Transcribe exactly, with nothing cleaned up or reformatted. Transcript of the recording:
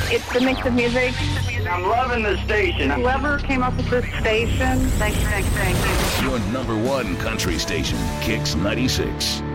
It's the mix of music. I'm loving the station. Whoever came up with this station, thank you, thank you, thank you. Your number one country station, Kicks ninety-six.